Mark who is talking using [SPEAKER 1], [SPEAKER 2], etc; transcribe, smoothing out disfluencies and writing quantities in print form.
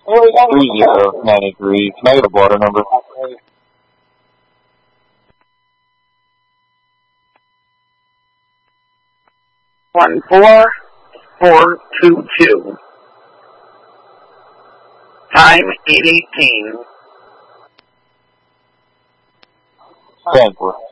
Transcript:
[SPEAKER 1] 3093. Can I get a blotter number?
[SPEAKER 2] 14422. Time 8:18.
[SPEAKER 1] Thank you.